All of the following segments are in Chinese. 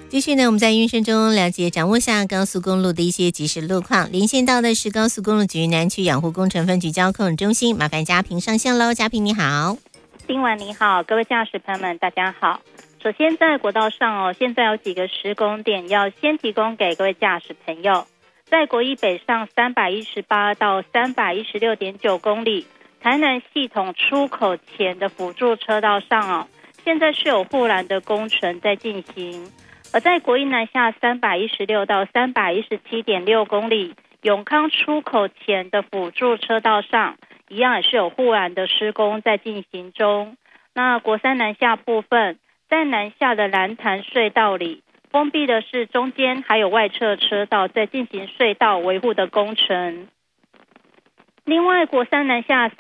继续呢，我们在运声中了解掌握下高速公路的一些即时路况。连线到的是高速公路局南区养护工程分局交控中心，麻烦嘉平上线喽。嘉平你好。 丁婉你好，各位驾驶朋友们大家好。首先在国道上现在有几个施工点要先提供给各位驾驶朋友。在国一北上318到316.9公里，台南系统出口前的辅助车道上现在是有护栏的工程在进行。而在国一南下316到317.6公里，永康出口前的辅助车道上一样也是有护栏的施工在进行中。那国三南下部分，在南下的蓝潭隧道里封闭的是中间还有外侧车道在进行隧道维护的工程。另外国三南下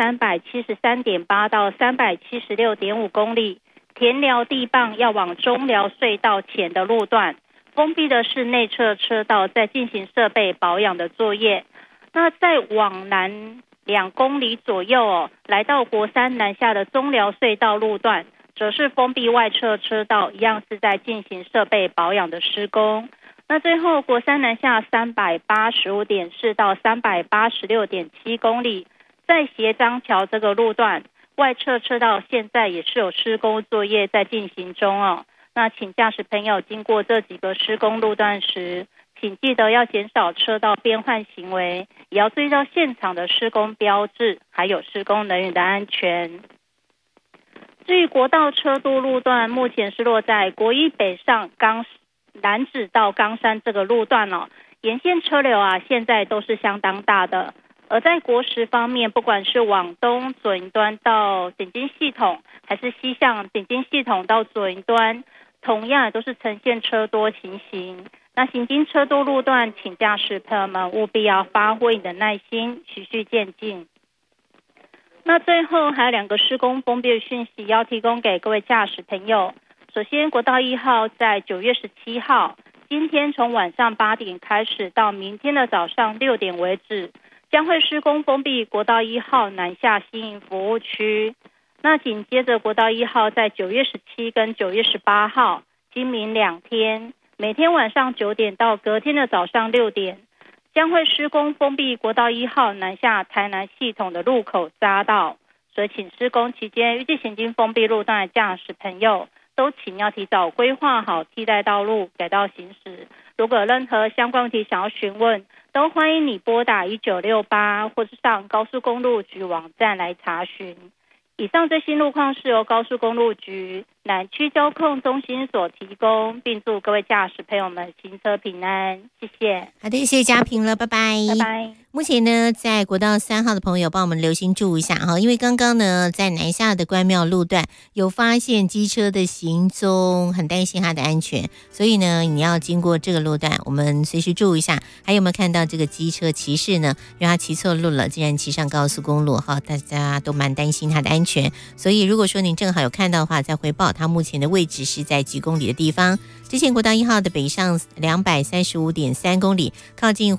373.8到376.5公里，田寮地磅要往中寮隧道前的路段封闭的是内侧车道在进行设备保养的作业。那在往南2公里左右来到国三南下的中寮隧道路段则是封闭外侧车道，一样是在进行设备保养的施工。那最后国三南下385.4到386.7公里，在协章桥这个路段外侧车道现在也是有施工作业在进行中那请驾驶朋友经过这几个施工路段时，请记得要减少车道变换行为，也要注意到现场的施工标志还有施工人员的安全。至于国道车多路段，目前是落在国一北上南子到冈山这个路段沿线车流现在都是相当大的。而在国十方面，不管是往东左营端到顶金系统，还是西向顶金系统到左营端，同样也都是呈现车多情形。那行经车多路段，请驾驶朋友们务必要发挥你的耐心，循序渐进。那最后还有2个施工封闭的讯息要提供给各位驾驶朋友。首先，国道1号在9月17号，今天从晚上8点开始到明天的早上6点为止，将会施工封闭国道1号南下新营服务区。那紧接着国道1号在9月17跟9月18号，今明2天，每天晚上9点到隔天的早上6点，将会施工封闭国道1号南下台南系统的路口匝道。所以请施工期间预计行经封闭路段的驾驶朋友都请要提早规划好替代道路改道行驶。如果有任何相关问题想要询问，都欢迎你拨打1968或是上高速公路局网站来查询。以上最新路况是由高速公路局南区交控中心所提供，并祝各位驾驶朋友们行车平安，谢谢。 好的，谢谢嘉平了，拜拜。 拜拜。 目前呢，在国道3号的朋友帮我们留心注意一下因为刚刚呢，在南下的关庙路段有发现机车的行踪，很担心它的安全，所以呢，你要经过这个路段，我们随时注意一下。还有没有看到这个机车骑士呢？因为他骑错路了，竟然骑上高速公路大家都蛮担心他的安全。所以如果说您正好有看到的话，再回报他目前的位置是在几公里的地方。之前国道1号的北上235.3公里，靠近